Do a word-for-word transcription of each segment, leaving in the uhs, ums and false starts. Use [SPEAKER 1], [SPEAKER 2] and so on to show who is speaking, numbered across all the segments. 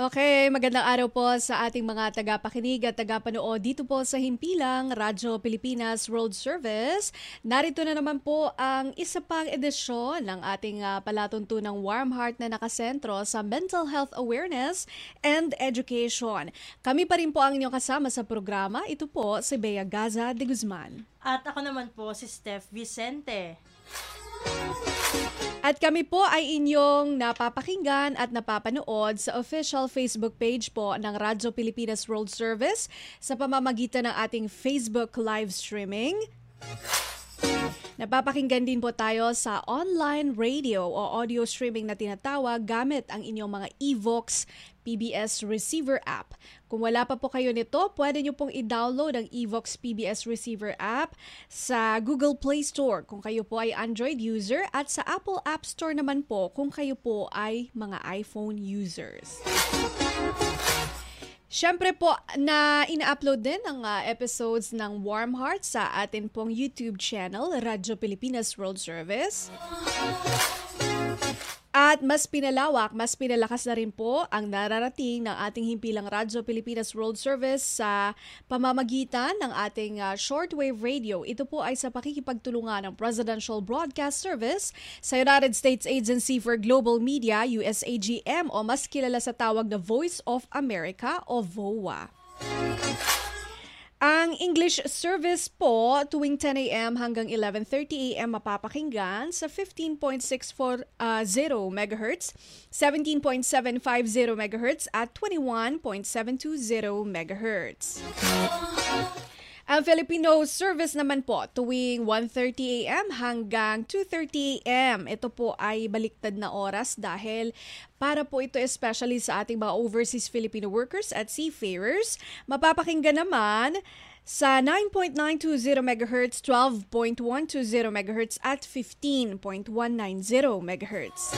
[SPEAKER 1] Okay, magandang araw po sa ating mga tagapakinig at tagapanood dito po sa Himpilang Radyo Pilipinas World Service. Narito na naman po ang isa pang edisyon ng ating uh, palatuntunang Warm Heart na nakasentro sa mental health awareness and education. Kami pa rin po ang inyong kasama sa programa. Ito po si Bea Gaza de Guzman.
[SPEAKER 2] At ako naman po si Steph Vicente.
[SPEAKER 1] At kami po ay inyong napapakinggan at napapanood sa official Facebook page po ng Radyo Pilipinas World Service sa pamamagitan ng ating Facebook live streaming. Napapakinggan din po tayo sa online radio o audio streaming na tinatawag gamit ang inyong mga Evox P B S Receiver app. Kung wala pa po kayo nito, pwede nyo pong i-download ang Evox P B S Receiver app sa Google Play Store kung kayo po ay Android user at sa Apple App Store naman po kung kayo po ay mga iPhone users. Siyempre po na ina-upload din ang uh, episodes ng Warm Heart sa atin pong YouTube channel, Radyo Pilipinas World Service. At mas pinalawak, mas pinalakas na rin po ang nararating ng ating himpilang Radyo Pilipinas World Service sa pamamagitan ng ating uh, shortwave radio. Ito po ay sa pakikipagtulungan ng Presidential Broadcast Service sa United States Agency for Global Media, U S A G M o mas kilala sa tawag na Voice of America o VOA. Ang English service po tuwing ten a.m. hanggang eleven thirty a.m. mapapakinggan sa fifteen point six four zero megahertz, seventeen point seven five zero megahertz at twenty-one point seven two zero megahertz. Ang Filipino service naman po tuwing one thirty a.m. hanggang two thirty a.m. Ito po ay baliktad na oras dahil para po ito especially sa ating mga overseas Filipino workers at seafarers. Mapapakinggan naman sa nine point nine two zero megahertz, twelve point one two zero megahertz at fifteen point one nine zero megahertz.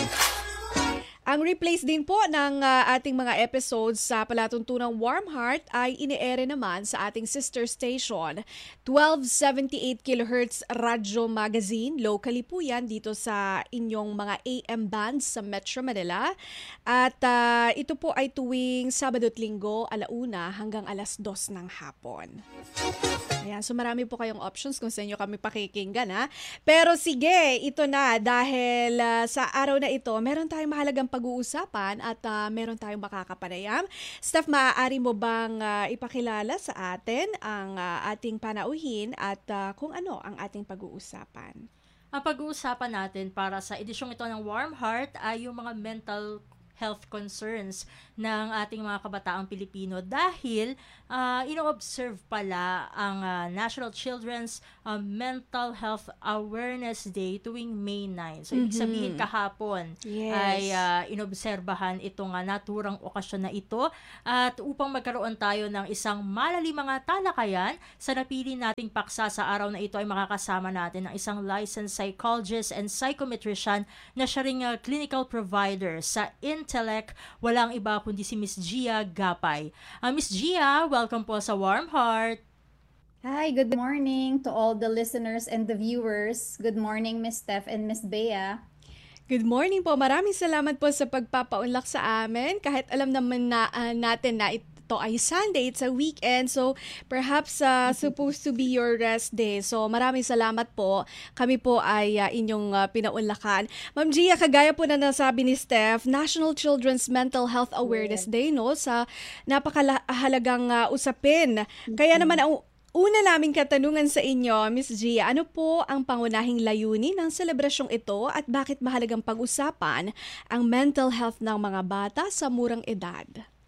[SPEAKER 1] Ang replays din po ng uh, ating mga episodes sa palatuntunang Warm Heart ay ine-ere naman sa ating sister station, twelve seventy-eight kilohertz Radyo Magazine. Locally po yan dito sa inyong mga A M bands sa Metro Manila. At uh, ito po ay tuwing Sabado at Linggo, alauna hanggang alas dos ng hapon. Ayan, so marami po kayong options kung sa inyo kami pakikinggan ha. Pero sige, ito na dahil uh, sa araw na ito, meron tayong mahalagang pag-uusapan at uh, meron tayong makakapanayam. Steph, maaari mo bang uh, ipakilala sa atin ang uh, ating panauhin at uh, kung ano ang ating pag-uusapan?
[SPEAKER 2] Ang pag-uusapan natin para sa edisyong ito ng Warm Heart ay yung mga mental health concerns ng ating mga kabataang Pilipino dahil uh, ino-observe pala ang uh, National Children's uh, Mental Health Awareness Day tuwing May ninth. So, mm-hmm. ibig sabihin kahapon
[SPEAKER 1] yes.
[SPEAKER 2] ay uh, inobserbahan itong uh, naturang okasyon na ito at upang magkaroon tayo ng isang malalimang talakayan sa napili nating paksa sa araw na ito ay makakasama natin ng isang licensed psychologist and psychometrician na siya ring uh, clinical provider sa Intellect, walang iba kundi si Miss Gia Gapay. Uh, Miss Gia, welcome po sa Warm Heart.
[SPEAKER 3] Hi, good morning to all the listeners and the viewers. Good morning, Miss Steph and Miss Bea.
[SPEAKER 1] Good morning po. Maraming salamat po sa pagpapaunlak sa amin. Kahit alam naman na, uh, natin na ito ay Sunday, it's a weekend. So perhaps uh, supposed to be your rest day. So maraming salamat po. Kami po ay uh, inyong uh, pinaunlakan. Ma'am Gia, kagaya po na nasabi ni Steph, National Children's Mental Health Awareness yeah. Day, no? Sa napakahalagang uh, usapin. Kaya naman ang una naming katanungan sa inyo, Miss Gia, ano po ang pangunahing layunin ng selebrasyong ito at bakit mahalagang pag-usapan ang mental health ng mga bata sa murang edad?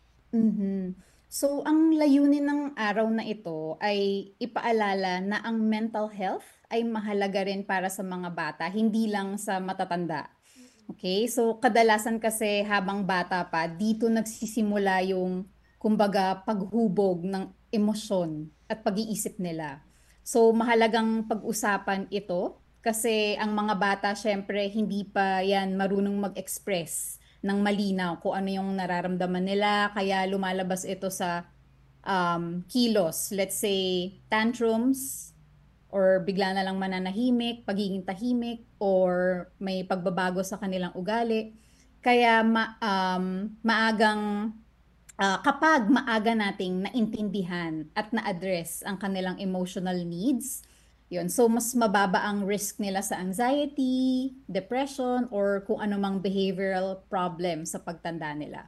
[SPEAKER 3] Mm-hmm. So, ang layunin ng araw na ito ay ipaalala na ang mental health ay mahalaga rin para sa mga bata, hindi lang sa matatanda. Okay? So, kadalasan kasi habang bata pa, dito nagsisimula yung, kumbaga, paghubog ng emosyon at pag-iisip nila. So, mahalagang pag-usapan ito kasi ang mga bata, syempre, hindi pa yan marunong mag-express ng malinaw kung ano yung nararamdaman nila, kaya lumalabas ito sa um, kilos. Let's say, tantrums, or bigla na lang mananahimik, pagiging tahimik, or may pagbabago sa kanilang ugali. Kaya ma um, maagang ah, kapag maaga nating naintindihan at na-address ang kanilang emotional needs, yun. So, mas mababa ang risk nila sa anxiety, depression, or kung anumang behavioral problem sa pagtanda nila.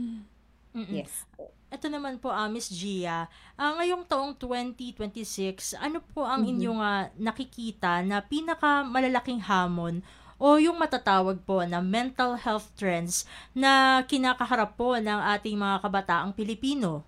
[SPEAKER 2] Mm.
[SPEAKER 3] Yes.
[SPEAKER 2] Ito naman po, ah, Miss Gia, ah, ngayong taong twenty twenty-six, ano po ang
[SPEAKER 3] Mhm.
[SPEAKER 2] inyong ah, nakikita na pinakamalalaking hamon o yung matatawag po na mental health trends na kinakaharap po ng ating mga kabataang Pilipino?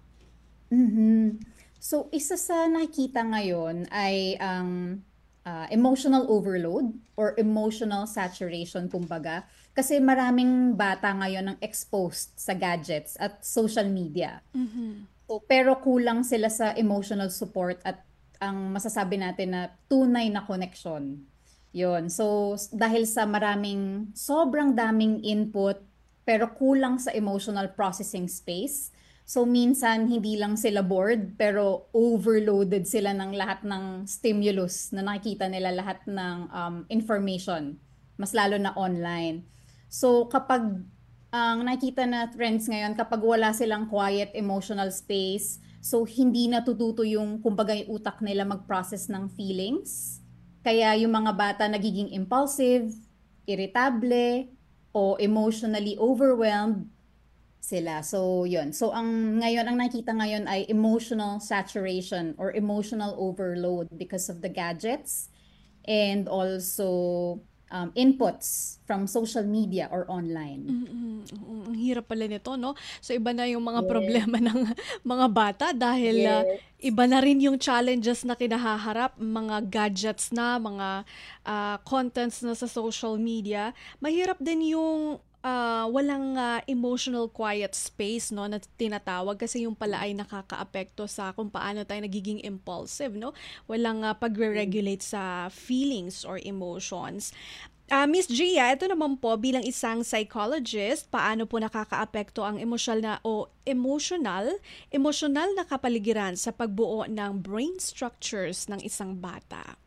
[SPEAKER 3] Mhm. So, isa sa nakikita ngayon ay ang ah, emotional overload or emotional saturation, kumbaga. Kasi maraming bata ngayon ang exposed sa gadgets at social media.
[SPEAKER 1] Mhm.
[SPEAKER 3] So, pero kulang sila sa emotional support at ang masasabi natin na tunay na connection. Yun. So, s- dahil sa maraming, sobrang daming input, pero kulang sa emotional processing space. So, minsan hindi lang sila bored, pero overloaded sila ng lahat ng stimulus na nakikita nila, lahat ng um, information, mas lalo na online. So, kapag ang nakita na trends ngayon, kapag wala silang quiet emotional space, so hindi natututo yung, kumbaga, yung utak nila mag-process ng feelings. Kaya yung mga bata nagiging impulsive, irritable, o emotionally overwhelmed sila. So, yun. So, ang ngayon, ang nakita ngayon ay emotional saturation or emotional overload because of the gadgets and also um, inputs from social media or online.
[SPEAKER 1] Mm, oo, ang hirap pala nito 'no. So iba na yung mga
[SPEAKER 3] Yes.
[SPEAKER 1] problema ng mga bata dahil, ah,
[SPEAKER 3] Yes.
[SPEAKER 1] iba na rin yung challenges na kinahaharap, mga gadgets na, mga, ah, contents na sa social media. Mahirap din yung, ah, walang, ah, emotional quiet space 'no na tinatawag kasi yung pala ay nakakaapekto sa kung paano tayo nagiging impulsive 'no. Walang, ah, pagre-regulate sa feelings or emotions. Ah, Miss Gia, ito naman po bilang isang psychologist, paano po nakakaapekto ang emosyonal na o emotional, emosyonal na kapaligiran sa pagbuo ng brain structures ng isang bata?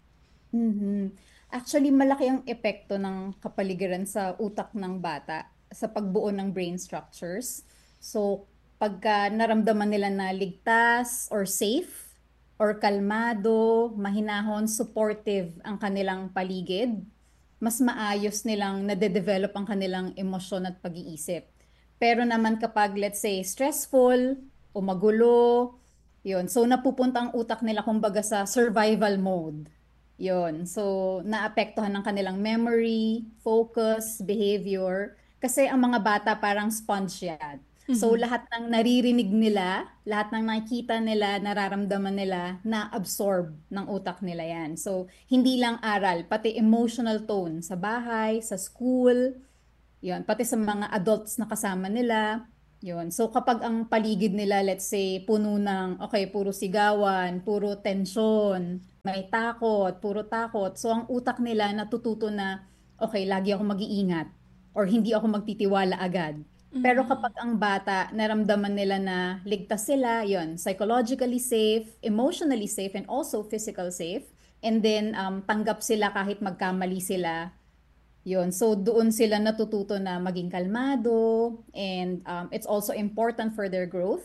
[SPEAKER 3] Mhm. Actually, malaki ang epekto ng kapaligiran sa utak ng bata sa pagbuo ng brain structures. So, pagka naramdaman nila na ligtas or safe or kalmado, mahinahon, supportive ang kanilang paligid, mas maayos nilang nade-develop ang kanilang emosyon at pag-iisip. Pero naman kapag, let's say, stressful o magulo, yun. So, napupunta ang utak nila kumbaga sa survival mode. Yun. So, naapektuhan ng kanilang memory, focus, behavior. Kasi ang mga bata parang sponge yan. So,
[SPEAKER 1] Mhm.
[SPEAKER 3] lahat ng naririnig nila, lahat ng nakikita nila, nararamdaman nila, na-absorb ng utak nila yan. So, hindi lang aral, pati emotional tone sa bahay, sa school, yun, pati sa mga adults na kasama nila. Yun. So kapag ang paligid nila, let's say, puno ng, okay, puro sigawan, puro tensyon, may takot, puro takot. So ang utak nila natututo na, okay, lagi ako mag-iingat or hindi ako magtitiwala agad. Pero
[SPEAKER 1] Mhm.
[SPEAKER 3] kapag ang bata, naramdaman nila na ligtas sila, yun, psychologically safe, emotionally safe, and also physical safe, and then um, tanggap sila kahit magkamali sila, yun. So doon sila natututo na maging kalmado and um, it's also important for their growth.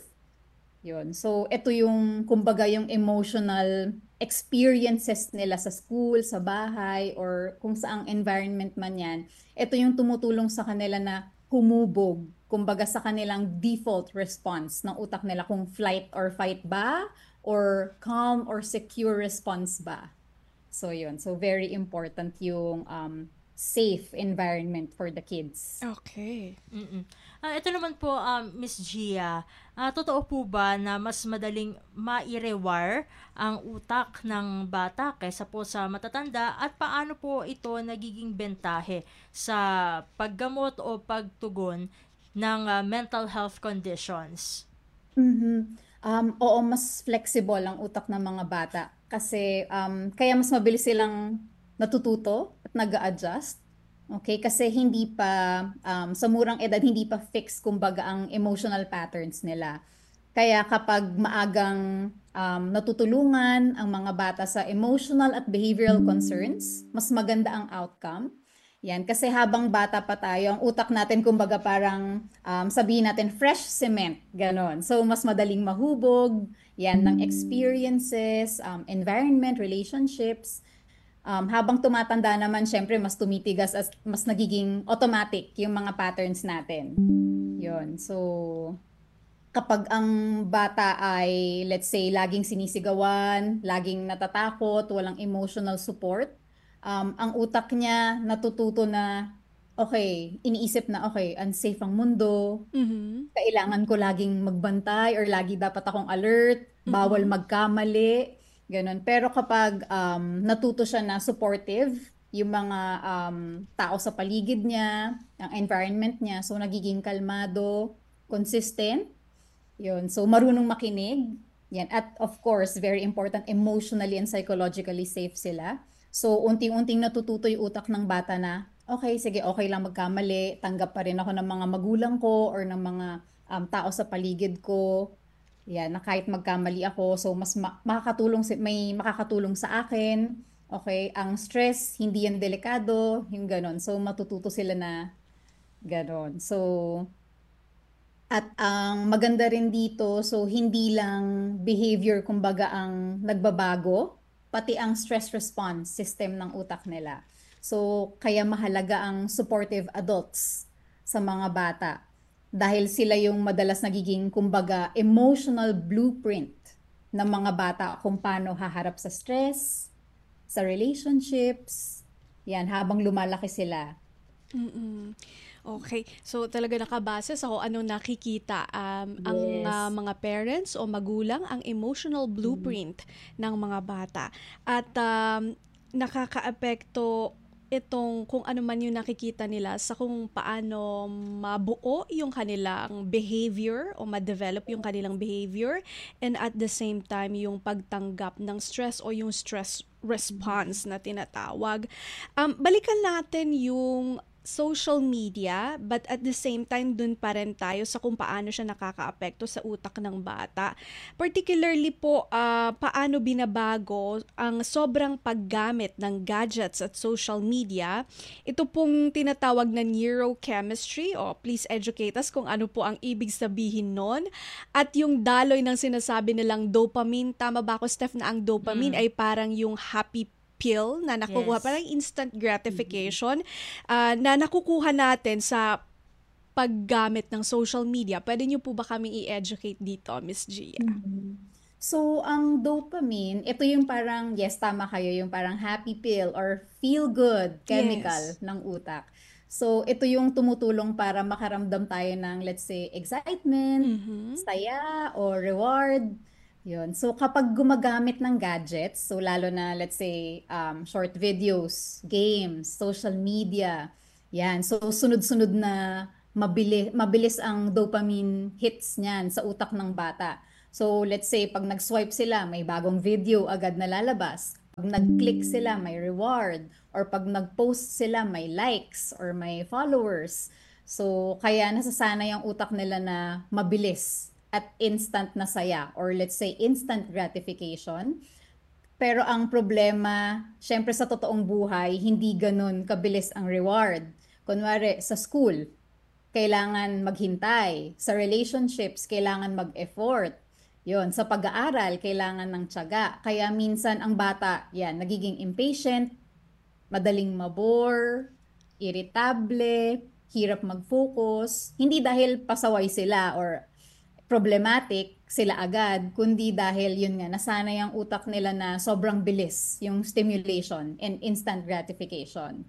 [SPEAKER 3] Yun. So ito yung kumbaga yung emotional experiences nila sa school, sa bahay, or kung saang environment man yan. Ito yung tumutulong sa kanila na humubog, kumbaga sa kanilang default response ng utak nila kung flight or fight ba or calm or secure response ba. So yun. So very important yung um, safe environment for the kids.
[SPEAKER 1] Okay.
[SPEAKER 2] Mm. Ah, ito naman po, um, Miss Gia, ah, totoo po ba na mas madaling mai-rewire ang utak ng bata kaysa po sa matatanda at paano po ito nagiging bentahe sa paggamot o pagtugon ng ah, mental health conditions?
[SPEAKER 3] Mhm. Um, oo, mas flexible ang utak ng mga bata kasi um, kaya mas mabilis silang natututo at nag-a-adjust. Okay, kasi hindi pa um, sa murang edad hindi pa fix kumbaga ang emotional patterns nila. Kaya kapag maagang um, natutulungan ang mga bata sa emotional at behavioral concerns, mas maganda ang outcome. Yan, kasi habang bata pa tayo, ang utak natin kumbaga parang um, sabihin natin fresh cement, ganon. So mas madaling mahubog, yan ng experiences, um, environment, relationships. Um, habang tumatanda naman, syempre mas tumitigas at mas nagiging automatic yung mga patterns natin. Yun. So kapag ang bata ay, let's say, laging sinisigawan, laging natatakot, walang emotional support, um, ang utak niya natututo na, okay, iniisip na, okay, unsafe ang mundo,
[SPEAKER 1] Mhm.
[SPEAKER 3] kailangan ko laging magbantay or lagi dapat akong alert, bawal
[SPEAKER 1] Mhm.
[SPEAKER 3] magkamali, ganun. Pero kapag um, natuto siya na supportive, yung mga um, tao sa paligid niya, ang environment niya, so nagiging kalmado, consistent, yun. So, marunong makinig. Yan. At of course, very important, emotionally and psychologically safe sila. So, unting-unting natututo yung utak ng bata na, okay, sige, okay lang magkamali. Tanggap pa rin ako ng mga magulang ko or ng mga um, tao sa paligid ko. Yan, na kahit magkamali ako, so mas ma- makakatulong, si- may makakatulong sa akin. Okay, ang stress, hindi yan delikado, yung ganon. So, matututo sila na ganon. So, at ang maganda rin dito, so hindi lang behavior kumbaga ang nagbabago, pati ang stress response system ng utak nila. So kaya mahalaga ang supportive adults sa mga bata dahil sila yung madalas nagiging kumbaga emotional blueprint ng mga bata kung paano haharap sa stress, sa relationships, yan habang lumalaki sila.
[SPEAKER 1] Mm. Okay. So talaga nakabase sa kung anong nakikita um, ang ah,
[SPEAKER 3] Yes.
[SPEAKER 1] mga parents o magulang ang emotional
[SPEAKER 3] Mm.
[SPEAKER 1] blueprint ng mga bata. At um, nakakaapekto itong kung ano man yung nakikita nila sa kung paano mabuo yung kanilang behavior o ma-develop yung kanilang behavior, and at the same time yung pagtanggap ng stress o yung stress response na tinatawag. Um, balikan natin yung social media, but at the same time dun pa rin tayo sa kung paano siya nakakaapekto sa utak ng bata. Particularly po, ah, paano binabago ang sobrang paggamit ng gadgets at social media. Ito pong tinatawag na neurochemistry, o please educate us kung ano po ang ibig sabihin nun. At yung daloy ng sinasabi nilang dopamine, tama ba ako, Steph, na ang dopamine
[SPEAKER 2] Mm.
[SPEAKER 1] ay parang yung happy pill na nakukuha,
[SPEAKER 2] Yes.
[SPEAKER 1] parang instant
[SPEAKER 3] Mhm.
[SPEAKER 1] gratification ah, na nakukuha natin sa paggamit ng social media. Pwede niyo po ba kami i-educate dito, Miss Gia?
[SPEAKER 3] Mhm. So, ang dopamine, ito yung parang, yes, tama kayo, yung parang happy pill or feel-good chemical
[SPEAKER 1] Yes.
[SPEAKER 3] ng utak. So, ito yung tumutulong para makaramdam tayo ng, let's say, excitement,
[SPEAKER 1] Mhm.
[SPEAKER 3] saya, or reward. Yun. So, kapag gumagamit ng gadgets, so lalo na, let's say, um, short videos, games, social media, yan. So, sunod-sunod na mabili, mabilis ang dopamine hits niyan sa utak ng bata. So, let's say, pag nag-swipe sila, may bagong video agad na lalabas. Pag nag-click sila, may reward. Or pag nag-post sila, may likes or may followers. So, kaya nasasanay ang utak nila na mabilis at instant na saya or let's say instant gratification. Pero ang problema, syempre sa totoong buhay, hindi ganun kabilis ang reward. Kunwari, sa school, kailangan maghintay. Sa relationships, kailangan mag-effort. Yon, sa pag-aaral, kailangan ng tiyaga. Kaya minsan ang bata, yan, nagiging impatient, madaling mabore, irritable, hirap mag-focus. Hindi dahil pasaway sila or problematic sila agad, kundi dahil yun nga, nasanay ang utak nila na sobrang bilis yung stimulation and instant gratification.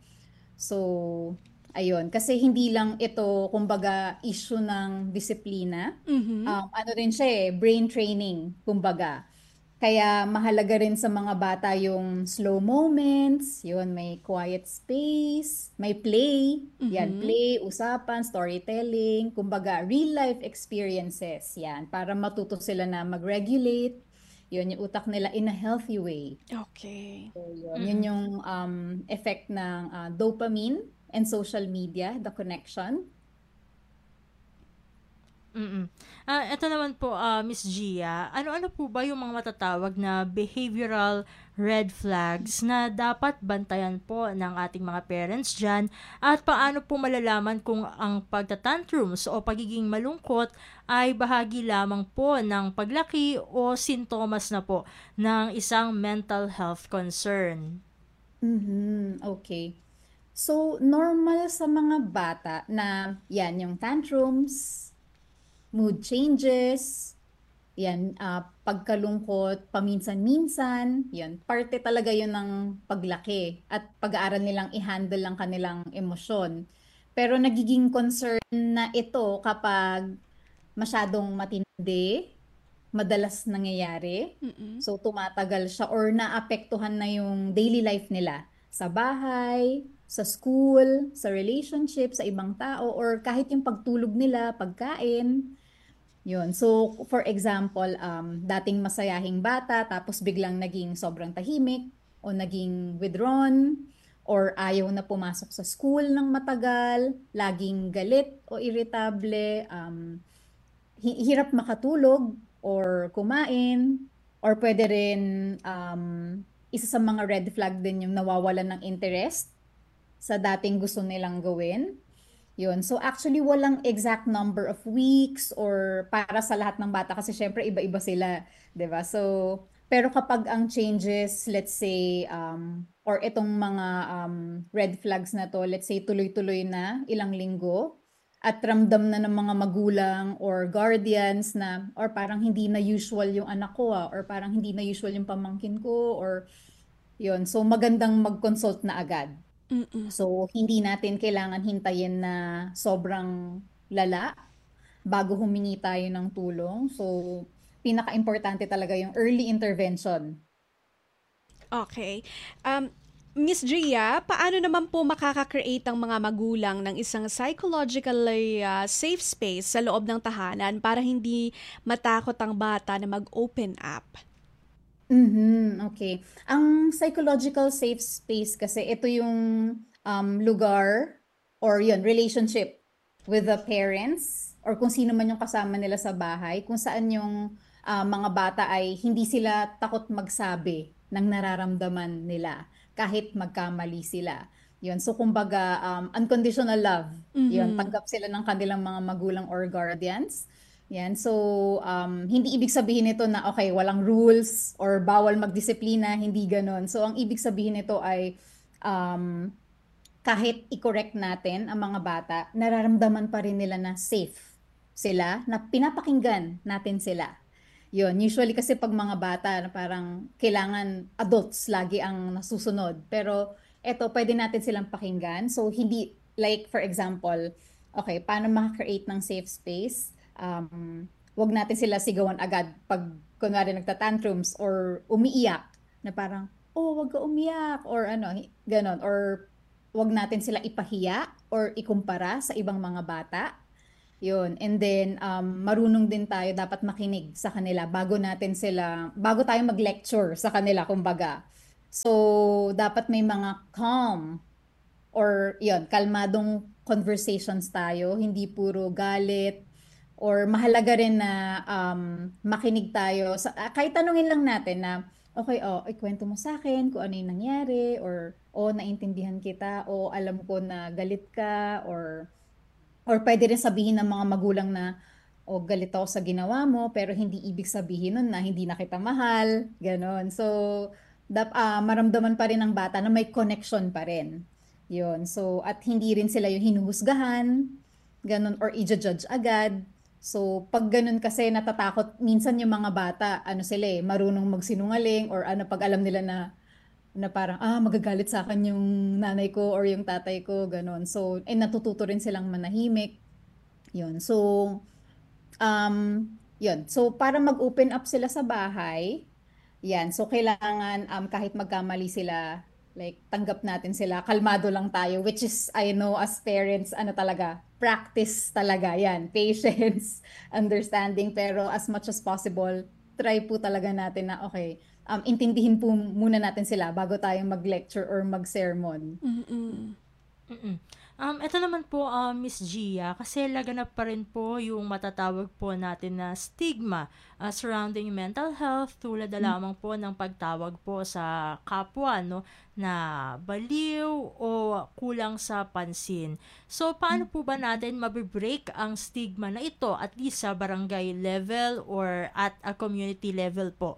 [SPEAKER 3] So, ayun. Kasi hindi lang ito, kumbaga, issue ng disiplina.
[SPEAKER 1] Mhm.
[SPEAKER 3] Um, ano rin siya eh, brain training, kumbaga. Kaya mahalaga rin sa mga bata yung slow moments, yun, may quiet space, may play, yan,
[SPEAKER 1] Mhm.
[SPEAKER 3] play, usapan, storytelling, kumbaga, real life experiences, yan, para matuto sila na mag-regulate, yun, yung utak nila in a healthy way.
[SPEAKER 1] Okay.
[SPEAKER 3] So, yun, yun
[SPEAKER 2] Mm.
[SPEAKER 3] yung um, effect ng uh, dopamine and social media, the connection.
[SPEAKER 2] Mm. Ah, eto naman po, ah, Miss Gia, ano-ano po ba yung mga matatawag na behavioral red flags na dapat bantayan po ng ating mga parents diyan at paano po malalaman kung ang pagtatantrums o pagiging malungkot ay bahagi lamang po ng paglaki o sintomas na po ng isang mental health concern?
[SPEAKER 3] Mhm, okay. So, normal sa mga bata na 'yan, yung tantrums, mood changes, 'yan, ah, pagkalungkot paminsan-minsan, 'yan, parte talaga 'yun ng paglaki at pag-aaral nilang i-handle ang kanilang emosyon. Pero nagiging concern na ito kapag masyadong matindi, madalas nangyayari,
[SPEAKER 1] Mm.
[SPEAKER 3] so tumatagal siya or naapektuhan na yung daily life nila sa bahay, sa school, sa relationship, sa ibang tao, or kahit yung pagtulog nila, pagkain. Yun. So, for example, um, dating masayahing bata, tapos biglang naging sobrang tahimik, o naging withdrawn, or ayaw na pumasok sa school ng matagal, laging galit o irritable, um, hi- hirap makatulog or kumain, or pwede rin, um, isa sa mga red flag din yung nawawalan ng interest sa dating gusto nilang gawin. Yun. So actually walang exact number of weeks or para sa lahat ng bata kasi syempre iba-iba sila, 'di ba? So pero kapag ang changes, let's say um or itong mga um red flags na to, let's say tuloy-tuloy na ilang linggo at ramdam na ng mga magulang or guardians na or parang hindi na usual yung anak ko ah, or parang hindi na usual yung pamangkin ko or yun. So magandang mag-consult na agad.
[SPEAKER 1] Mm.
[SPEAKER 3] So, hindi natin kailangan hintayin na sobrang lala bago humingi tayo ng tulong. So, pinaka-importante talaga yung early intervention.
[SPEAKER 1] Okay. Um, Miss Gia, paano naman po makaka-create ang mga magulang ng isang psychologically ah, safe space sa loob ng tahanan para hindi matakot ang bata na mag-open up?
[SPEAKER 3] Mhm, okay. Ang psychological safe space kasi ito yung um, lugar or yun, relationship with the parents or kung sino man yung kasama nila sa bahay, kung saan yung ah, mga bata ay hindi sila takot magsabi ng nararamdaman nila kahit magkamali sila. Yun, so kumbaga um, unconditional love. Yun,
[SPEAKER 1] Mhm.
[SPEAKER 3] tanggap sila ng kanilang mga magulang or guardians. Yan. So, um, hindi ibig sabihin nito na, okay, walang rules or bawal magdisiplina, hindi ganon. So, ang ibig sabihin nito ay, um, kahit i-correct natin ang mga bata, nararamdaman pa rin nila na safe sila, na pinapakinggan natin sila. Yun, usually kasi pag mga bata, na parang kailangan adults lagi ang nasusunod. Pero eto, pwede natin silang pakinggan. So, hindi, like for example, okay, paano maka-create ng safe space? Um, wag natin sila sigawan agad pag kunwari nagtatantrums or umiiyak na parang, oh, wag ka umiyak or ano, hi- ganon. Or wag natin sila ipahiya or ikumpara sa ibang mga bata. Yun. And then, um, marunong din tayo dapat makinig sa kanila bago natin sila, bago tayo mag-lecture sa kanila, kumbaga. So, dapat may mga calm or yun, kalmadong conversations tayo, hindi puro galit or mahalaga rin na um, makinig tayo. Sa, ah, kahit tanungin lang natin na, okay, oh, ikwento mo sa akin kung ano yung nangyari or, oh, naintindihan kita o alam ko na galit ka or Or pwede rin sabihin ng mga magulang na, o galit ako sa ginawa mo, pero hindi ibig sabihin nun na hindi na kita mahal, ganon. So, dap, ah, maramdaman pa rin ng bata na may connection pa rin. Yun. So, at hindi rin sila yung hinuhusgahan, ganon, or i-judge agad. So, pag ganun kasi natatakot, minsan yung mga bata, ano sila eh, marunong magsinungaling, or ano, pag alam nila na na parang, ah, magagalit sa akin yung nanay ko or yung tatay ko, gano'n. So, eh, natututo rin silang manahimik. Yun. So, um, yun. So, para mag-open up sila sa bahay, yan. So, kailangan, um, kahit magkamali sila, like, tanggap natin sila, kalmado lang tayo, which is, I know, as parents, ano talaga, practice talaga, yan. Patience, understanding, pero as much as possible, try po talaga natin na, okay, um, intindihin po muna natin sila bago tayo mag-lecture or mag-sermon.
[SPEAKER 1] Mm.
[SPEAKER 2] Mm. Um, eto naman po, ah, Miss Gia, kasi laganap pa rin po yung matatawag po natin na stigma ah, surrounding mental health tulad na lamang po ng pagtawag po sa kapwa, no, na baliw o kulang sa pansin. So, paano po ba natin mabibreak ang stigma na ito at least sa barangay level or at a community level po?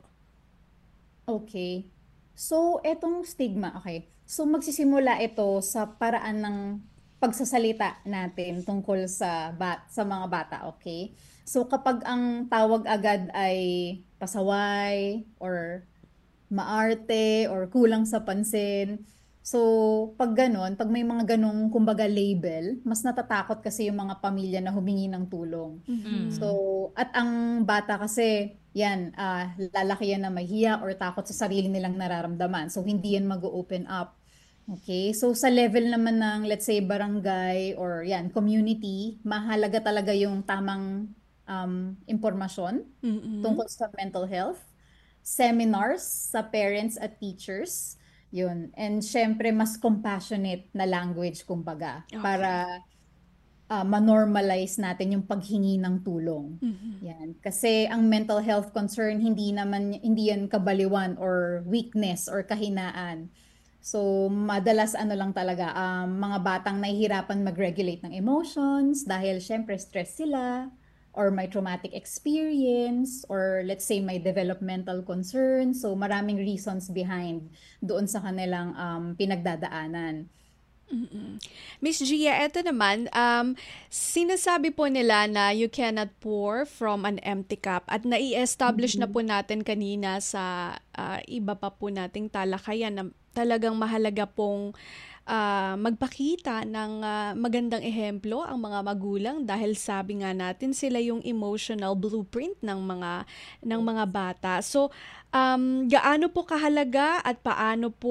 [SPEAKER 3] Okay. So, etong stigma, okay. So, magsisimula ito sa paraan ng pagsasalita natin tungkol sa bat sa mga bata, okay? So, kapag ang tawag agad ay pasaway or maarte or kulang sa pansin. So, pag ganon, pag may mga ganong kumbaga label, mas natatakot kasi yung mga pamilya na humingi ng tulong.
[SPEAKER 1] Mhm.
[SPEAKER 3] So,
[SPEAKER 2] Mm.
[SPEAKER 3] at ang bata kasi, yan, ah, lalaki yan na may hiya or takot sa sarili nilang nararamdaman. So, hindi yan mag-open up. Okay, so sa level naman ng, let's say, barangay or yan, community, mahalaga talaga yung tamang um, impormasyon
[SPEAKER 1] Mhm.
[SPEAKER 3] tungkol sa mental health, seminars sa parents at teachers, yun. And syempre, mas compassionate na language, kumbaga,
[SPEAKER 1] Okay.
[SPEAKER 3] para ah, ma-normalize natin yung paghingi ng tulong.
[SPEAKER 1] Mhm.
[SPEAKER 3] Yan. Kasi ang mental health concern, hindi naman, hindi yan kabaliwan or weakness or kahinaan. So, madalas ano lang talaga, um, mga batang nahihirapan mag-regulate ng emotions dahil syempre stress sila or may traumatic experience or let's say may developmental concern. So, maraming reasons behind doon sa kanilang um, pinagdadaanan.
[SPEAKER 1] Mm. Miss Gia, eto naman, um, sinasabi po nila na you cannot pour from an empty cup at nai-establish na po natin kanina sa ah, iba pa po nating talakayan na talagang mahalaga pong ah, magpakita ng ah, magandang ehemplo ang mga magulang dahil sabi nga natin sila yung emotional blueprint ng mga ng mga bata. So, um, gaano po kahalaga at paano po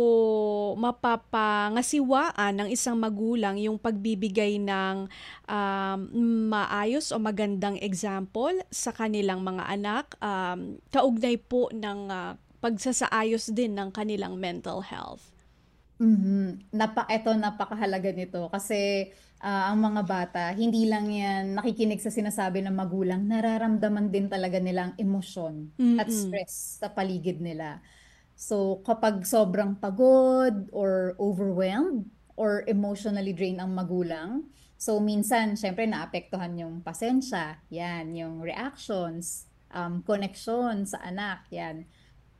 [SPEAKER 1] mapapangasiwaan ng isang magulang yung pagbibigay ng um, maayos o magandang example sa kanilang mga anak, um, kaugnay po ng ah, pagsasaayos din ng kanilang mental health.
[SPEAKER 3] Mhm. Napa eto napakahalaga nito kasi ah, ang mga bata hindi lang yan nakikinig sa sinasabi ng magulang, nararamdaman din talaga nilang emosyon at
[SPEAKER 1] Mm-mm.
[SPEAKER 3] stress sa paligid nila. So kapag sobrang pagod or overwhelmed or emotionally drained ang magulang, so minsan syempre naapektuhan yung pasensya, yan, yung reactions, um, connection sa anak, yan.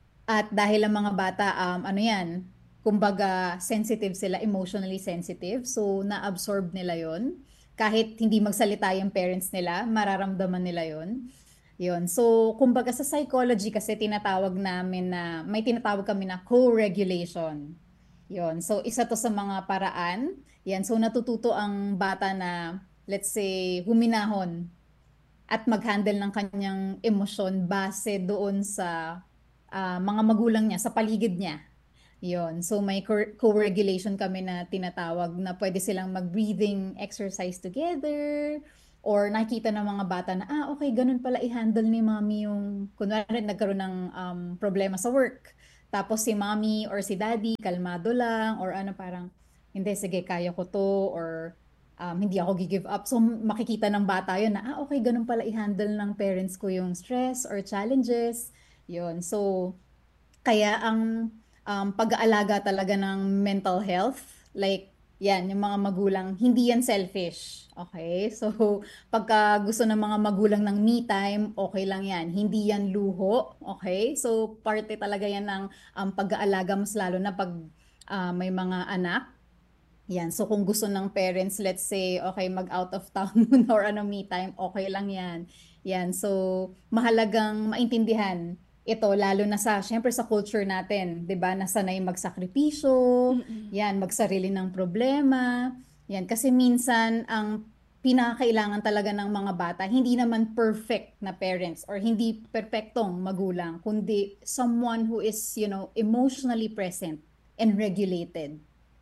[SPEAKER 3] At dahil ang mga bata, um, ano yan, kumbaga sensitive sila, emotionally sensitive. So, na-absorb nila yon. Kahit hindi magsalita yung parents nila, mararamdaman nila yon. Yun. So, kumbaga sa psychology kasi tinatawag namin na, may tinatawag kami na co-regulation. Yun. So, isa to sa mga paraan. Yan. So, natututo ang bata na, let's say, huminahon at mag-handle ng kanyang emosyon base doon sa ah, mga magulang niya, sa paligid niya. Yon. So may co- co-regulation kami na tinatawag na pwede silang mag-breathing exercise together or nakikita ng mga bata na, ah, okay, ganun pala i-handle ni mommy yung, kunwari nagkaroon ng um, problema sa work. Tapos si mommy or si daddy, kalmado lang or ano parang, hindi, sige, kaya ko to or um, hindi ako gi-give up. So makikita ng bata yun na, ah, okay, ganun pala i-handle ng parents ko yung stress or challenges. Yun. So, kaya ang um, pag-aalaga talaga ng mental health, like, yan, yung mga magulang, hindi yan selfish. Okay? So, pagka gusto ng mga magulang ng me time, okay lang yan. Hindi yan luho. Okay? So, parte talaga yan ng um, pag-aalaga, mas lalo na pag ah, may mga anak. Yan. So, kung gusto ng parents, let's say, okay, mag-out of town muna or ano, me time, okay lang yan. Yan. So, mahalagang maintindihan ito, lalo na sa, syempre sa culture natin, di ba, nasanay magsakripisyo,
[SPEAKER 1] Mm-mm.
[SPEAKER 3] yan, magsarili ng problema, yan, kasi minsan, ang pinakailangan talaga ng mga bata, hindi naman perfect na parents or hindi perfectong magulang, kundi someone who is, you know, emotionally present and regulated.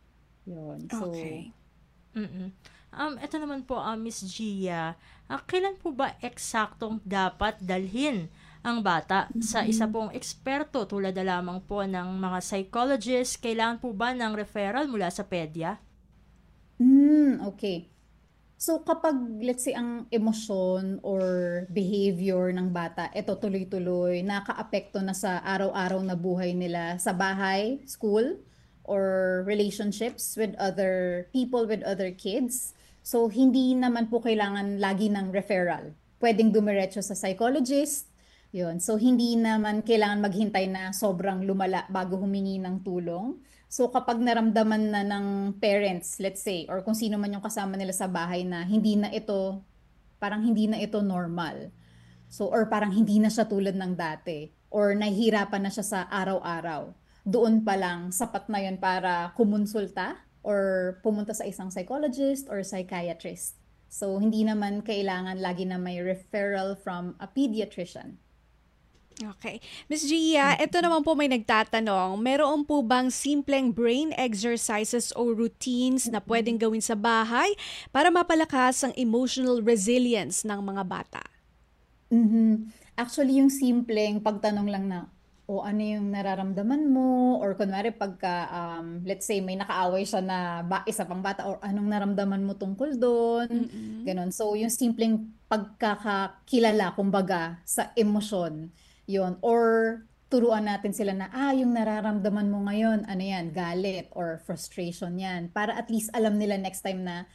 [SPEAKER 3] Yun, so,
[SPEAKER 1] Okay.
[SPEAKER 2] Mm. Um, ito naman po, ah, Miss Gia, ah, kailan po ba eksaktong dapat dalhin ang bata sa isa pong eksperto tulad na lamang po ng mga psychologist? Kailangan po ba ng referral mula sa pedya?
[SPEAKER 3] mm, Hmm, okay. So kapag let's say ang emosyon or behavior ng bata eto tuloy-tuloy, nakaapekto na sa araw-araw na buhay nila sa bahay, school, or relationships with other people, with other kids. So hindi naman po kailangan lagi ng referral. Pwedeng dumiretso sa psychologist, yun. So hindi naman kailangan maghintay na sobrang lumala bago humingi ng tulong. So kapag naramdaman na ng parents, let's say, or kung sino man yung kasama nila sa bahay na hindi na ito, parang hindi na ito normal. So, or parang hindi na siya tulad ng dati, or nahihirapan na siya sa araw-araw. Doon pa lang, sapat na yun para kumonsulta or pumunta sa isang psychologist or psychiatrist. So, hindi naman kailangan lagi na may referral from a pediatrician.
[SPEAKER 1] Okay. Miss Gia, ito naman po may nagtatanong, meron po bang simpleng brain exercises o routines na pwedeng gawin sa bahay para mapalakas ang emotional resilience ng mga bata?
[SPEAKER 3] Mhm. Actually, yung simpleng pagtanong lang na, o ano yung nararamdaman mo? Or kunwari pagka, um, let's say, may nakaaway siya na ba, isa pang bata, or anong naramdaman mo tungkol doon?
[SPEAKER 1] Mm-mm.
[SPEAKER 3] Ganon. So, yung simpleng pagkakakilala, kumbaga, sa emosyon, yon. Or turuan natin sila na, ah, yung nararamdaman mo ngayon, ano yan, galit or frustration yan. Para at least alam nila next time na,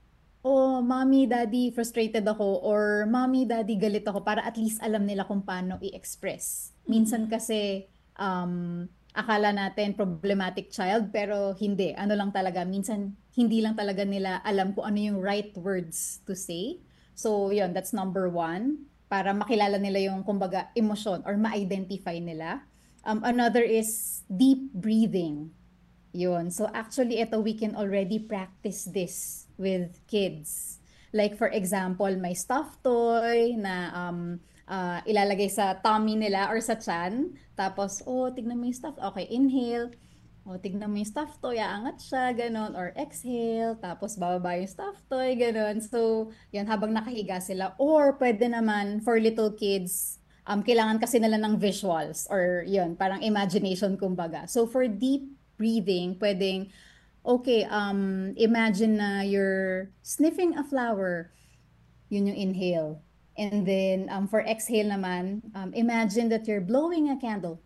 [SPEAKER 3] oh, mommy, daddy, frustrated ako, or mommy, daddy, galit ako, para at least alam nila kung paano i-express. Minsan kasi, um, akala natin problematic child, pero hindi. Ano lang talaga, minsan hindi lang talaga nila alam kung ano yung right words to say. So, yun, that's number one, para makilala nila yung, kumbaga, emosyon or ma-identify nila. Um, another is deep breathing. Yun. So actually, ito we can already practice this with kids. Like for example, may stuffed toy na um, ah, ilalagay sa tummy nila or sa chan. Tapos, oh, tignan mo yung stuffed. Okay, inhale. Oh, tignan mo yung stuffed toy, aangat siya, ganon. Or exhale, tapos bababa yung stuffed toy, ganon. So, yan, habang nakahiga sila. Or pwede naman for little kids, um, kailangan kasi nila ng visuals or yun, parang imagination kumbaga. So for deep breathing, pwedeng, okay, um, imagine na you're sniffing a flower, yun yung inhale. And then um, for exhale naman, um, imagine that you're blowing a candle.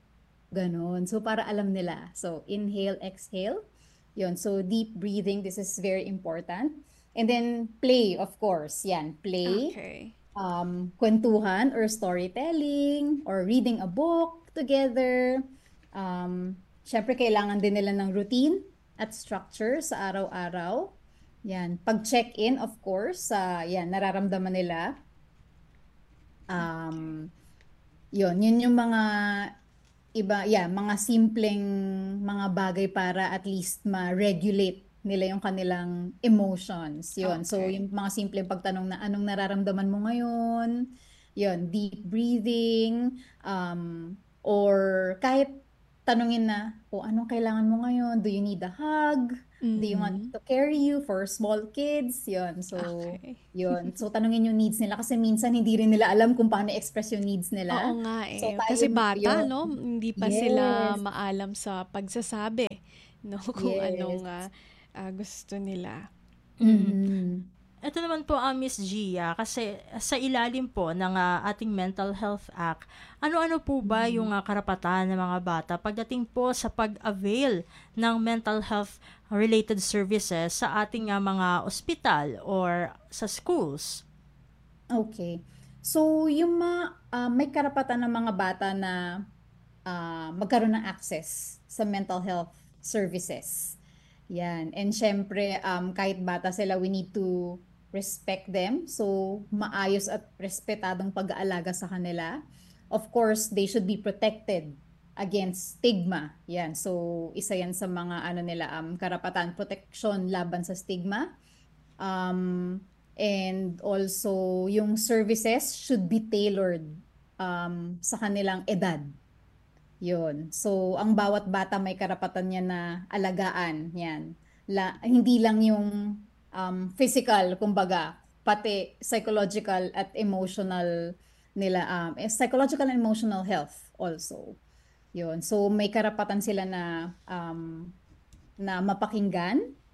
[SPEAKER 3] Ganon. So para alam nila. So inhale, exhale. Yun. So deep breathing, this is very important. And then play, of course. Yan, play.
[SPEAKER 1] Okay.
[SPEAKER 3] Um, kwentuhan or storytelling or reading a book together. Um, Syempre, kailangan din nila ng routine at structure sa araw-araw. Yan. Pag-check-in, of course, sa yan, nararamdaman nila. Um, yun, yun yung mga iba, yeah, mga simpleng mga bagay para at least ma-regulate nila yung kanilang emotions. Yun. So,
[SPEAKER 1] Okay.
[SPEAKER 3] yung mga simpleng pagtanong na anong nararamdaman mo ngayon? Yun, deep breathing, um, or kahit tanungin na, o anong kailangan mo ngayon? Do you need a hug? Do you want
[SPEAKER 1] Mhm.
[SPEAKER 3] to carry you for small kids? Yun. So,
[SPEAKER 1] Okay.
[SPEAKER 3] yun. So, tanungin yung needs nila kasi minsan hindi rin nila alam kung paano express yung needs
[SPEAKER 1] Oo
[SPEAKER 3] nila.
[SPEAKER 1] nga
[SPEAKER 3] So,
[SPEAKER 1] eh.
[SPEAKER 3] tayo,
[SPEAKER 1] Kasi bata,
[SPEAKER 3] yun.
[SPEAKER 1] no? Hindi pa sila
[SPEAKER 3] Yes.
[SPEAKER 1] maalam sa pagsasabi, no? Kung
[SPEAKER 3] Yes.
[SPEAKER 1] anong ah, ah, gusto nila.
[SPEAKER 2] Mm.
[SPEAKER 3] Mhm.
[SPEAKER 2] Ito naman po ang Miss Gia, kasi sa ilalim po ng ah, ating Mental Health Act, ano-ano po ba yung ah, karapatan ng mga bata pagdating po sa pag-avail ng mental health related services sa ating ah, mga ospital or sa schools?
[SPEAKER 3] Okay. So, yung ma, ah, may karapatan ng mga bata na ah, magkaroon ng access sa mental health services. Yan. And syempre, um, kahit bata sila, we need to respect them. So, maayos at respetadong pag-aalaga sa kanila. Of course, they should be protected against stigma. Yan. So, isa yan sa mga ano nila, um, karapatan, protection laban sa stigma. Um, and also, yung services should be tailored um, sa kanilang edad. Yun. So, ang bawat bata may karapatan niya na alagaan. Yan. La, hindi lang yung um, physical, kumbaga, pati psychological at emotional nila. Um, eh, psychological and emotional health also. Yun. So, may karapatan sila na um, na mapakinggan,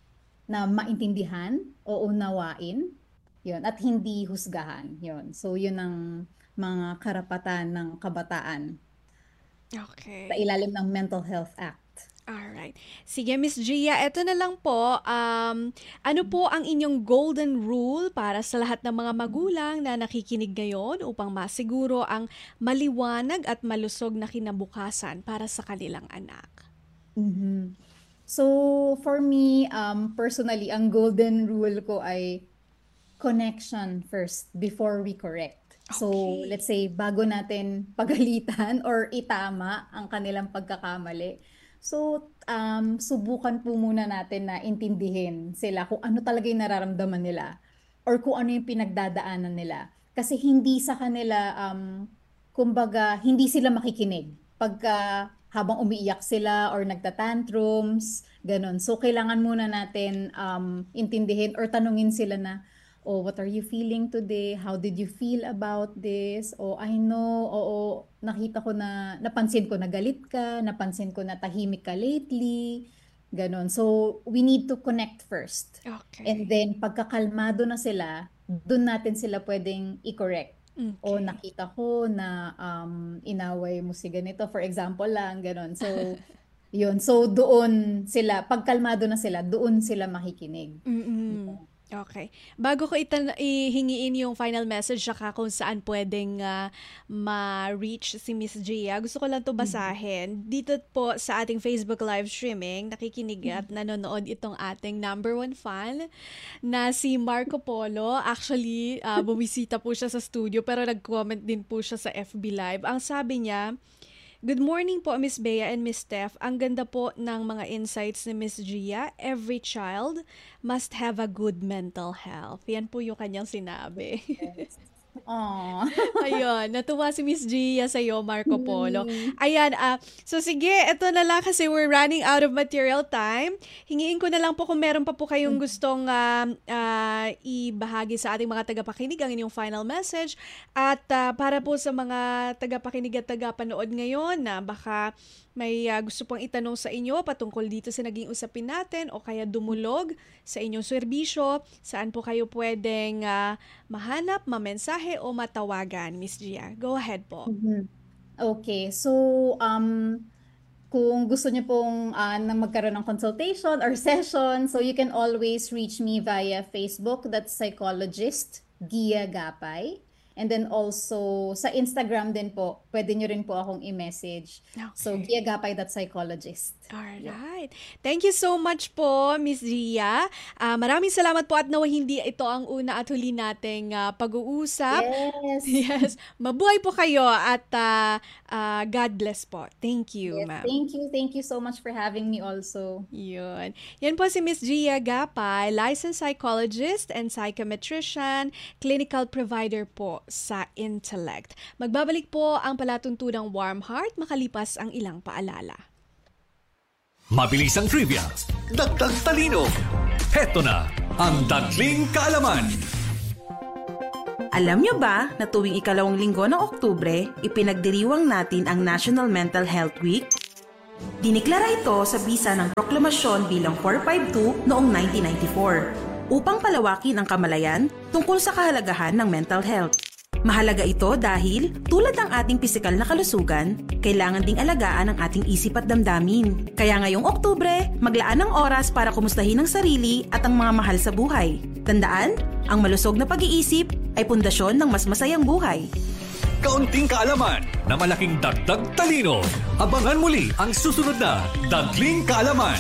[SPEAKER 3] na maintindihan o unawain, yun, at hindi husgahan, yun. So yun ang mga karapatan ng kabataan sa
[SPEAKER 1] Okay.
[SPEAKER 3] ilalim ng Mental Health Act.
[SPEAKER 1] Alright. Sige, Miss Gia, eto na lang po. Um, ano po ang inyong golden rule para sa lahat ng mga magulang na nakikinig ngayon upang masiguro ang maliwanag at malusog na kinabukasan para sa kanilang anak?
[SPEAKER 3] Mhm. So for me, um, personally, ang golden rule ko ay connection first before we correct. So
[SPEAKER 1] Okay.
[SPEAKER 3] let's say bago natin pagalitan or itama ang kanilang pagkakamali. So um, subukan po muna natin na intindihin sila kung ano talaga yung nararamdaman nila or kung ano yung pinagdadaanan nila. Kasi hindi sa kanila, um, kumbaga, hindi sila makikinig pagka habang umiiyak sila or nagtatantrums, ganun. So kailangan muna natin um, intindihin or tanungin sila na, oh, what are you feeling today? How did you feel about this? Oh, I know, oo, nakita ko na, napansin ko na galit ka, napansin ko na tahimik ka lately, ganon. So, we need to connect first. And
[SPEAKER 1] Okay.
[SPEAKER 3] then, pagkakalmado na sila, doon natin sila pwedeng i-correct. O,
[SPEAKER 1] Okay.
[SPEAKER 3] nakita ko na um, inaway mo si ganito, for example lang, ganon. So, yun. So, doon sila, pagkalmado na sila, doon sila makikinig.
[SPEAKER 1] Mm-mm. Okay. Bago ko itan ihingiin yung final message saka kung saan pwedeng ah, ma-reach si Miss Gia, gusto ko lang to basahin. Dito po sa ating Facebook live streaming, nakikinig at nanonood itong ating number one fan na si Marco Polo. Actually, ah, bumisita po siya sa studio pero nag-comment din po siya sa F B Live. Ang sabi niya, good morning po, Miss Bea and Miss Steph. Ang ganda po ng mga insights ni Miss Gia. Every child must have a good mental health. Yan po yung kanyang sinabi.
[SPEAKER 3] Aww.
[SPEAKER 1] Ayun, natuwa si Miss Gia sa'yo, Marco Polo.
[SPEAKER 3] Mm.
[SPEAKER 1] Ayan, ah, so sige, eto na lang kasi we're running out of material time. Hingiin ko na lang po kung meron pa po kayong gustong ah, ah, ibahagi sa ating mga tagapakinig ang inyong final message. At ah, para po sa mga tagapakinig at tagapanood ngayon na baka may ah, gusto pong itanong sa inyo patungkol dito sa naging usapin natin o kaya dumulog sa inyong serbisyo, saan po kayo pwedeng ah, mahanap, mamensahe o matawagan, Miss Gia? Go ahead po.
[SPEAKER 3] Mhm. Okay, so um, kung gusto niyo pong ah, na magkaroon ng consultation or session, so you can always reach me via Facebook, that's Psychologist Gia Gapay. And then also sa Instagram din po, pwede niyo rin po akong i-message. So
[SPEAKER 1] Okay.
[SPEAKER 3] giagapay.psychologist.
[SPEAKER 1] Alright. Thank you so much po, Miss Gia. Ah, maraming salamat po at nawa hindi ito ang una at huli nating ah, pag-uusap.
[SPEAKER 3] Yes.
[SPEAKER 1] Yes. Mabuhay po kayo at ah, ah, God bless po. Thank you,
[SPEAKER 3] Yes,
[SPEAKER 1] ma'am.
[SPEAKER 3] thank you. Thank you so much for having me also.
[SPEAKER 1] Yun. Yan po si Miss Gia Gapay, licensed psychologist and psychometrician, clinical provider po sa Intellect. Magbabalik po ang palatuntunang Warm Heart makalipas ang ilang paalala.
[SPEAKER 4] Mabilis ang trivia, dagdag talino. Heto na ang Dagling Kaalaman.
[SPEAKER 5] Alam nyo ba na tuwing ikalawang linggo ng Oktubre, ipinagdiriwang natin ang National Mental Health Week? Diniklara ito sa bisa ng proklamasyon bilang four fifty-two noong nineteen ninety-four upang palawakin ang kamalayan tungkol sa kahalagahan ng mental health. Mahalaga ito dahil tulad ng ating pisikal na kalusugan, kailangan ding alagaan ang ating isip at damdamin. Kaya ngayong Oktubre, maglaan ng oras para kumustahin ang sarili at ang mga mahal sa buhay. Tandaan, ang malusog na pag-iisip ay pundasyon ng mas masayang buhay.
[SPEAKER 4] Kaunting kaalaman na malaking dagdag talino. Abangan muli ang susunod na Dagling Kaalaman.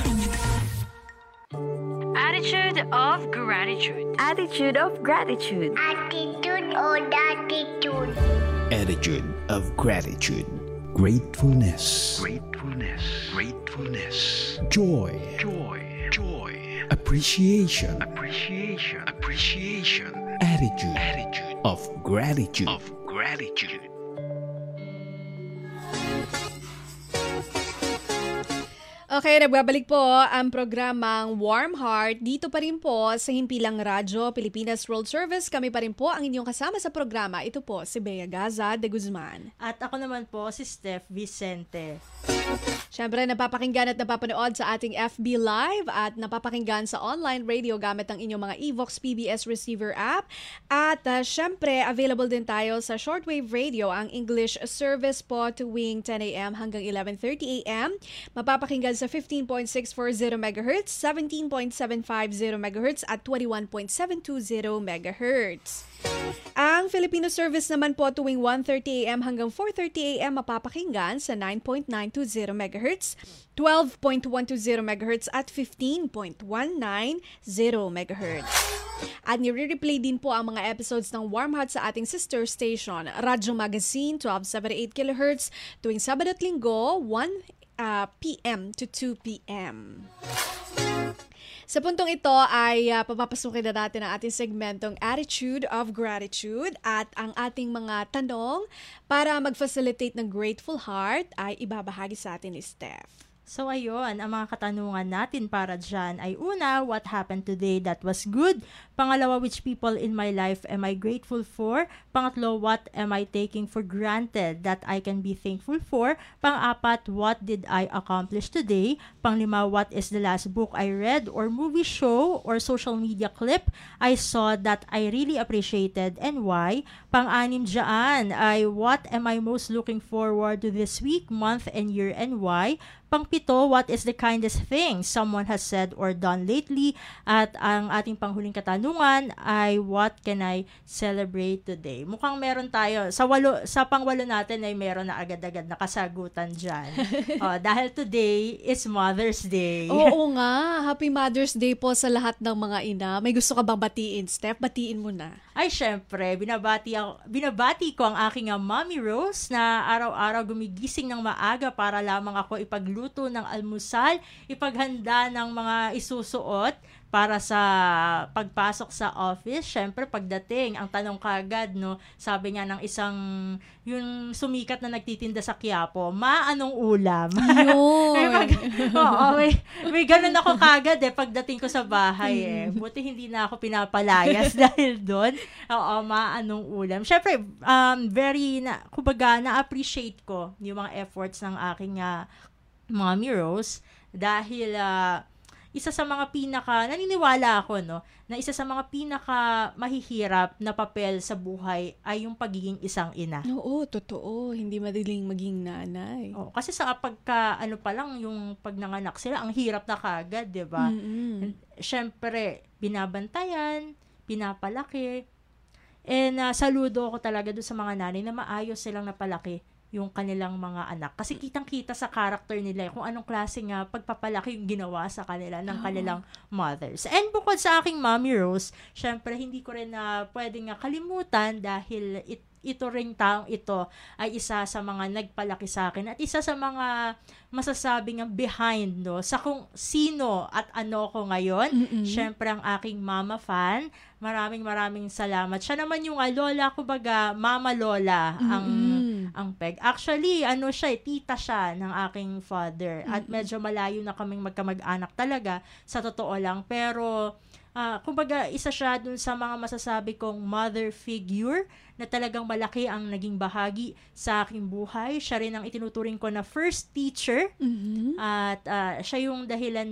[SPEAKER 2] Attitude of gratitude.
[SPEAKER 6] Attitude of gratitude.
[SPEAKER 7] Attitude or attitude.
[SPEAKER 8] Attitude of gratitude. Gratefulness.
[SPEAKER 9] Gratefulness. Gratefulness.
[SPEAKER 8] Joy.
[SPEAKER 9] Joy. Joy.
[SPEAKER 8] Appreciation.
[SPEAKER 9] Appreciation. Appreciation.
[SPEAKER 8] Attitude
[SPEAKER 9] Attitude
[SPEAKER 8] of gratitude.
[SPEAKER 9] of gratitude.
[SPEAKER 1] Okay, nagbabalik po ang programang Warm Heart. Dito pa rin po sa Himpilang Radyo, Pilipinas World Service. Kami pa rin po ang inyong kasama sa programa. Ito po si Bea Gaza de Guzman.
[SPEAKER 2] At ako naman po si Steph Vicente.
[SPEAKER 1] Siyempre, napapakinggan at napapanood sa ating F B Live at napapakinggan sa online radio gamit ang inyong mga Evox P B S receiver app. At uh, siyempre, available din tayo sa shortwave radio, ang English service po tuwing ten a.m. hanggang eleven thirty a.m. Mapapakinggan sa fifteen point six four zero megahertz, seventeen point seven five zero megahertz at twenty-one point seven two zero megahertz. Ang Filipino service naman po tuwing one thirty a.m. hanggang four thirty a.m. mapapakinggan sa nine point nine two zero megahertz, twelve point one two zero megahertz at fifteen point one nine zero megahertz. At nire-replay din po ang mga episodes ng Warm Heart sa ating sister station, Radyo Magazine, twelve seventy-eight kilohertz, tuwing Sabado at Linggo, one p.m. to two p.m. Sa puntong ito ay uh, papapasukin na natin ang ating segmentong Attitude of Gratitude at ang ating mga tanong para mag-facilitate ng Grateful Heart ay ibabahagi sa atin ni Steph.
[SPEAKER 2] So ayun, ang mga katanungan natin para dyan ay una, what happened today that was good? Pangalawa, which people in my life am I grateful for? Pangatlo, what am I taking for granted that I can be thankful for? Pang-apat, what did I accomplish today? Panglima, what is the last book I read or movie show or social media clip I saw that I really appreciated and why? Pang-anim dyan ay what am I most looking forward to this week, month, and year and why? Pangpito, what is the kindest thing someone has said or done lately? At ang ating panghuling katanungan ay what can I celebrate today? Mukhang meron tayo, sa walo, sa pangwalo natin ay meron na agad-agad na kasagutan dyan. oh, dahil today is Mother's Day.
[SPEAKER 1] Oo nga, Happy Mother's Day po sa lahat ng mga ina. May gusto ka bang batiin, Steph? Batiin mo na.
[SPEAKER 2] Ay, syempre, binabati, ako, binabati ko ang aking uh, Mommy Rose na araw-araw gumigising ng maaga para lamang ako ipagluto ng almusal, ipaghanda ng mga isusuot para sa pagpasok sa office. Syempre, pagdating, ang tanong kagad, no, sabi nga ng isang, yung sumikat na nagtitinda sa Quiapo, ma, anong ulam?
[SPEAKER 1] Yun.
[SPEAKER 2] may, pag, oo, may, may ganun ako kagad eh, pagdating ko sa bahay eh. Buti hindi na ako pinapalayas dahil doon. Oo, ma, anong ulam? Syempre, um, very, na, kumbaga, na-appreciate ko yung mga efforts ng aking uh, Mommy Rose dahil uh, isa sa mga pinaka, naniniwala ako, no, na isa sa mga pinaka mahihirap na papel sa buhay ay yung pagiging isang ina.
[SPEAKER 1] Oo, totoo. Hindi madaling maging nanay.
[SPEAKER 2] Oh, kasi sa pagka, ano pa lang, yung pag nanganak sila, ang hirap na kagad, di ba?
[SPEAKER 1] Mm-hmm.
[SPEAKER 2] Siyempre, binabantayan, pinapalaki, and uh, saludo ko talaga doon sa mga nanay na maayos silang napalaki yung kanilang mga anak. Kasi kitang-kita sa character nila kung anong klase nga pagpapalaki yung ginawa sa kanila ng kanilang mothers. And bukod sa aking Mommy Rose, syempre hindi ko rin na uh, pwedeng nga kalimutan dahil it, ito ring taong ito ay isa sa mga nagpalaki sa akin at isa sa mga masasabing ang behind, no, sa kung sino at ano ko ngayon.
[SPEAKER 1] Mm-mm.
[SPEAKER 2] Syempre ang aking mama fan. Maraming maraming salamat. Siya naman yung uh, lola, kumbaga mama lola ang
[SPEAKER 1] Mm-mm.
[SPEAKER 2] ang peg. Actually, ano siya, tita siya ng aking father.
[SPEAKER 1] Mm-mm.
[SPEAKER 2] At medyo malayo na kaming magkamag-anak talaga sa totoo lang. Pero Uh, kumbaga, isa siya dun sa mga masasabi kong mother figure na talagang malaki ang naging bahagi sa aking buhay. Siya rin ang itinuturing ko na first teacher.
[SPEAKER 1] Mm-hmm.
[SPEAKER 2] At uh, siya yung dahilan